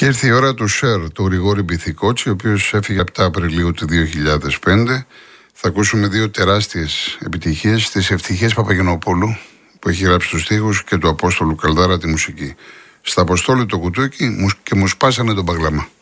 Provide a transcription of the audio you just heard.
ήρθε η ώρα του Σερ, του Γρηγόρη Μπιθικότσι, ο οποίος έφυγε από τα Απριλίου του 2005. Θα ακούσουμε δύο τεράστιες επιτυχίες της Ευτυχίας Παπαγενοπούλου, που έχει γράψει τους στίχους, και του Απόστολου Καλδάρα τη μουσική. Στα Αποστόλη το κουτούκι και μου σπάσανε τον παγλαμά.